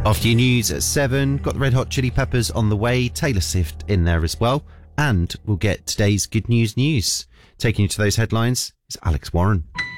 After your news at 7, got the Red Hot Chili Peppers on the way, Taylor Swift in there as well, and we'll get today's good news. Taking you to those headlines is Alex Warren.